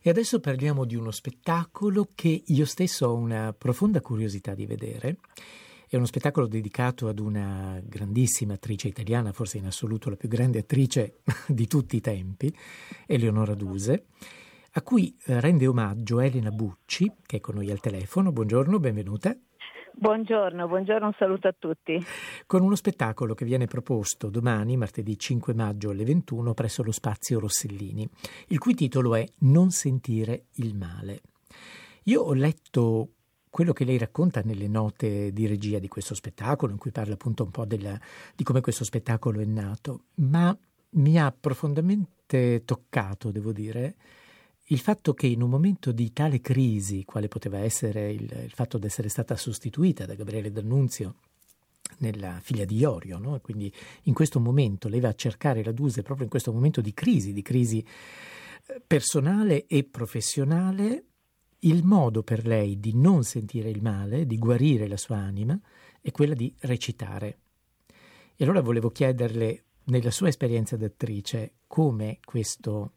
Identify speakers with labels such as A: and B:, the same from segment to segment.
A: E adesso parliamo di uno spettacolo che io stesso ho una profonda curiosità di vedere. È uno spettacolo dedicato ad una grandissima attrice italiana, forse in assoluto la più grande attrice di tutti i tempi, Eleonora Duse, a cui rende omaggio Elena Bucci, che è con noi al telefono. Buongiorno, benvenuta.
B: Buongiorno, un saluto a tutti.
A: Con uno spettacolo che viene proposto domani, martedì 5 maggio alle 21, presso lo Spazio Rossellini, il cui titolo è Non sentire il male. Io ho letto quello che lei racconta nelle note di regia di questo spettacolo, in cui parla appunto un po' di come questo spettacolo è nato, ma mi ha profondamente toccato, devo dire, il fatto che in un momento di tale crisi, quale poteva essere il fatto di essere stata sostituita da Gabriele D'Annunzio nella Figlia di Iorio, no? Quindi in questo momento lei va a cercare la Duse proprio in questo momento di crisi personale e professionale. Il modo per lei di non sentire il male, di guarire la sua anima, è quella di recitare. E allora volevo chiederle, nella sua esperienza d'attrice, come questo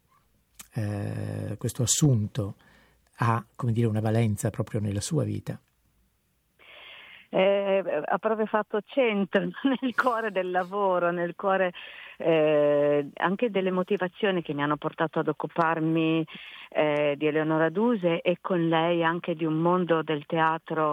A: assunto ha, come dire, una valenza proprio nella sua vita.
B: Ha proprio fatto centro nel cuore del lavoro, nel cuore anche delle motivazioni che mi hanno portato ad occuparmi di Eleonora Duse, e con lei anche di un mondo del teatro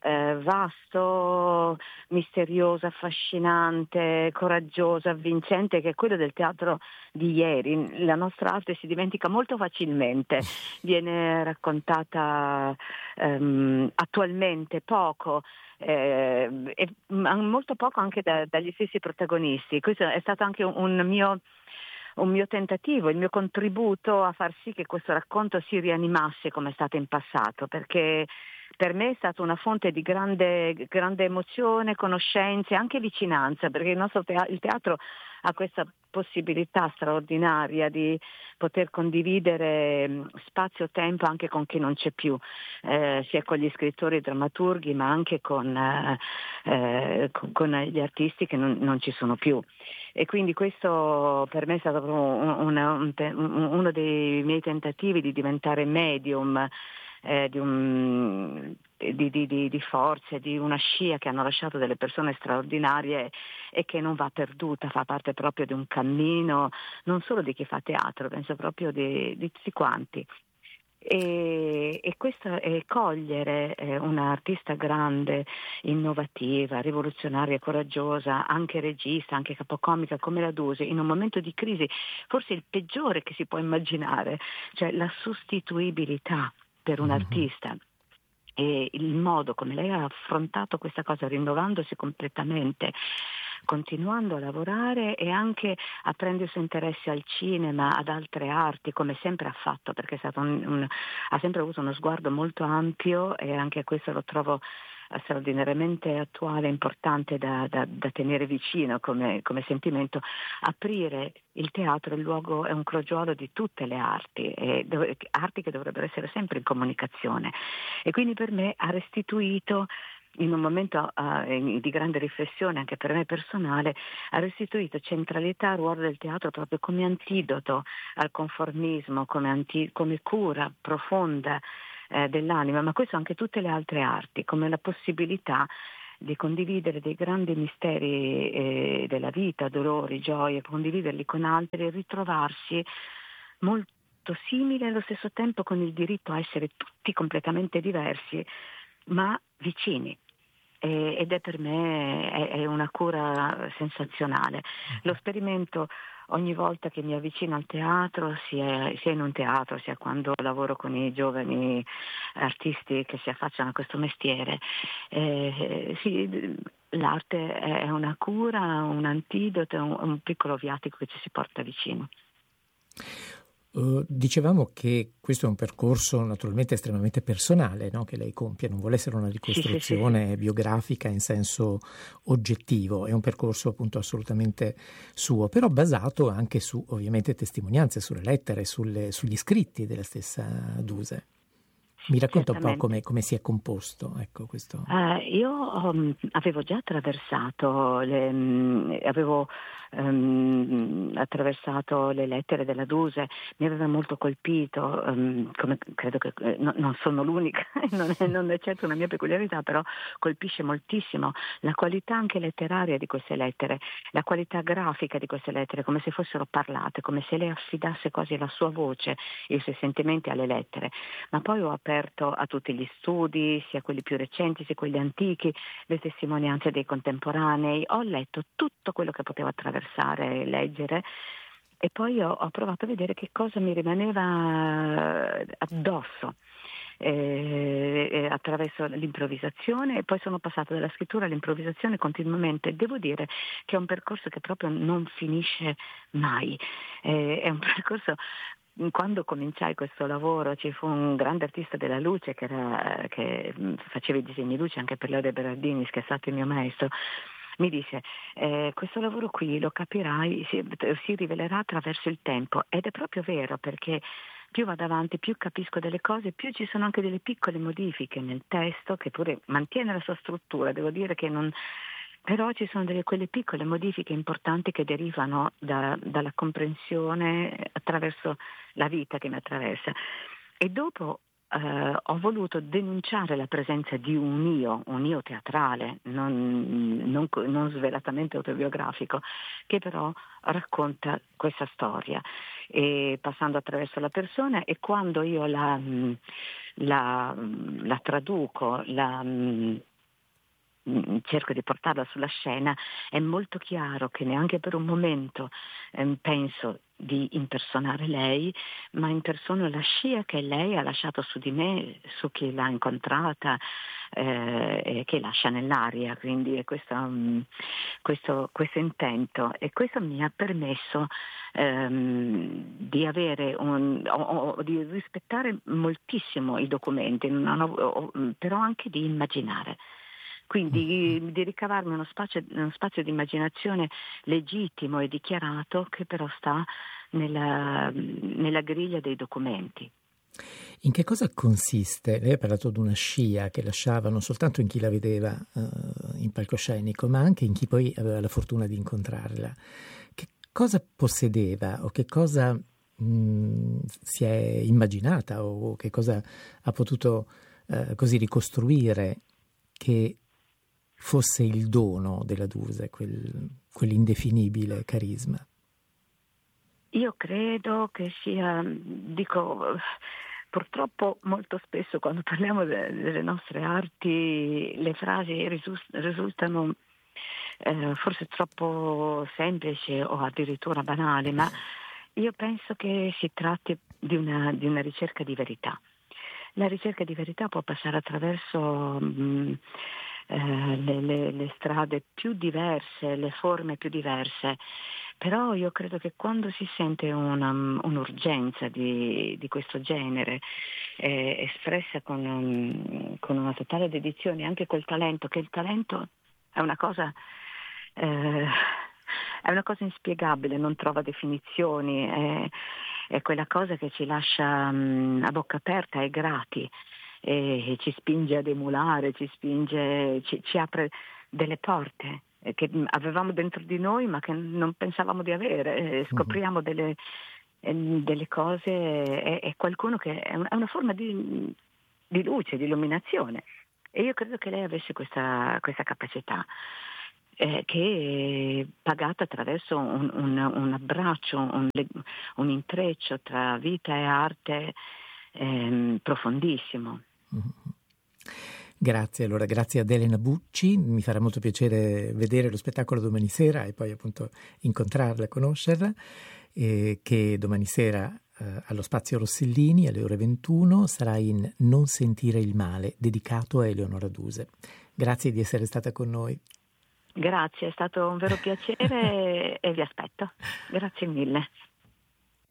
B: vasto, misterioso, affascinante, coraggioso, avvincente, che è quello del teatro di ieri. La nostra arte si dimentica molto facilmente, viene raccontata attualmente poco, e molto poco anche dagli stessi protagonisti. Questo è stato anche un mio tentativo, il mio contributo a far sì che questo racconto si rianimasse come è stato in passato, perché per me è stata una fonte di grande emozione, conoscenze, anche vicinanza, perché il teatro ha questa possibilità straordinaria di poter condividere spazio-tempo anche con chi non c'è più, sia con gli scrittori e drammaturghi, ma anche con gli artisti che non ci sono più. E quindi questo per me è stato proprio uno dei miei tentativi di diventare medium di forze, di una scia che hanno lasciato delle persone straordinarie e che non va perduta, fa parte proprio di un cammino non solo di chi fa teatro, penso proprio di tutti quanti. E questo è cogliere un'artista grande, innovativa, rivoluzionaria, coraggiosa, anche regista, anche capocomica come la Duse, in un momento di crisi forse il peggiore che si può immaginare, cioè la sostituibilità per un artista. E il modo come lei ha affrontato questa cosa, rinnovandosi completamente, continuando a lavorare e anche aprendo i suoi interessi al cinema, ad altre arti, come sempre ha fatto, perché è stato ha sempre avuto uno sguardo molto ampio, e anche questo lo trovo straordinariamente attuale e importante da tenere vicino come sentimento. Aprire il teatro è un crogiolo di tutte le arti, arti che dovrebbero essere sempre in comunicazione, e quindi per me ha restituito, in un momento di grande riflessione anche per me personale, ha restituito centralità al ruolo del teatro proprio come antidoto al conformismo, come cura profonda dell'anima, ma questo anche tutte le altre arti, come la possibilità di condividere dei grandi misteri della vita, dolori, gioie, condividerli con altri e ritrovarsi molto simili allo stesso tempo, con il diritto a essere tutti completamente diversi ma vicini. Ed è per me è una cura sensazionale. Lo sperimento ogni volta che mi avvicino al teatro, sia in un teatro, sia quando lavoro con i giovani artisti che si affacciano a questo mestiere. L'arte è una cura, un antidoto, un piccolo viatico che ci si porta vicino.
A: Dicevamo che questo è un percorso naturalmente estremamente personale, no? Che lei compie, non vuole essere una ricostruzione biografica in senso oggettivo, è un percorso appunto assolutamente suo, però basato anche su ovviamente testimonianze, sulle lettere, sugli scritti della stessa Duse. Mi racconta un po'
B: Certamente.
A: come si è composto, ecco, questo.
B: Io avevo già attraversato avevo attraversato le lettere della Duse, mi aveva molto colpito, come credo che non sono l'unica, non è certo una mia peculiarità, però colpisce moltissimo la qualità anche letteraria di queste lettere, la qualità grafica di queste lettere, come se fossero parlate, come se lei affidasse quasi la sua voce, i suoi sentimenti alle lettere. Ma poi ho aperto a tutti gli studi, sia quelli più recenti sia quelli antichi, le testimonianze dei contemporanei, ho letto tutto quello che potevo attraversare e leggere e poi ho provato a vedere che cosa mi rimaneva addosso. Attraverso l'improvvisazione, e poi sono passata dalla scrittura all'improvvisazione continuamente. Devo dire che è un percorso che proprio non finisce mai, è un percorso. Quando cominciai questo lavoro ci fu un grande artista della luce che faceva i disegni luce anche per Lode Berardini, che è stato il mio maestro. Mi disse, questo lavoro qui lo capirai, si rivelerà attraverso il tempo, ed è proprio vero, perché più vado avanti, più capisco delle cose, più ci sono anche delle piccole modifiche nel testo, che pure mantiene la sua struttura, devo dire che non. Però ci sono quelle piccole modifiche importanti che derivano dalla comprensione attraverso la vita che mi attraversa. E dopo ho voluto denunciare la presenza di un io teatrale, non svelatamente autobiografico, che però racconta questa storia, e passando attraverso la persona, e quando io la traduco, cerco di portarla sulla scena, è molto chiaro che neanche per un momento penso di impersonare lei, ma impersono la scia che lei ha lasciato su di me, su chi l'ha incontrata, e che lascia nell'aria. Quindi è questo intento, e questo mi ha permesso di avere di rispettare moltissimo i documenti, però anche di immaginare. Quindi di ricavarmi uno spazio di immaginazione legittimo e dichiarato, che però sta nella griglia dei documenti.
A: In che cosa consiste? Lei ha parlato di una scia che lasciava non soltanto in chi la vedeva in palcoscenico, ma anche in chi poi aveva la fortuna di incontrarla. Che cosa possedeva, o che cosa si è immaginata, o che cosa ha potuto così ricostruire, che fosse il dono della Duse, quell'indefinibile carisma?
B: Io credo che sia, purtroppo molto spesso quando parliamo delle nostre arti le frasi risultano forse troppo semplici o addirittura banali, ma io penso che si tratti di una ricerca di verità. La ricerca di verità può passare attraverso le strade più diverse, le forme più diverse, però io credo che quando si sente un'urgenza di questo genere, espressa con una totale dedizione, anche col talento, che il talento è una cosa inspiegabile, non trova definizioni, è quella cosa che ci lascia a bocca aperta e grati, e ci spinge ad emulare, ci apre delle porte che avevamo dentro di noi ma che non pensavamo di avere, scopriamo delle cose, è qualcuno che è una forma di luce, di illuminazione, e io credo che lei avesse questa capacità, che è pagata attraverso un abbraccio, un intreccio tra vita e arte profondissimo.
A: Grazie, allora grazie ad Elena Bucci, mi farà molto piacere vedere lo spettacolo domani sera e poi appunto incontrarla, conoscerla, che domani sera allo Spazio Rossellini alle ore 21 sarà in Non sentire il male, dedicato a Eleonora Duse. Grazie di essere stata con noi.
B: Grazie, è stato un vero piacere e vi aspetto. Grazie mille.